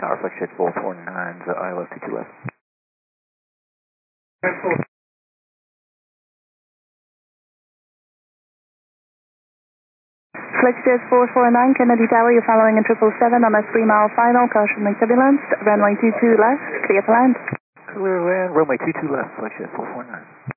Tower FlexJet 449, ILS 22 left. FlexJet 449, Kennedy Tower, you're following in 777 on a 3-mile final, caution turbulence, runway 22 left, clear to land. Clear land, runway 22 left, FlexJet 449.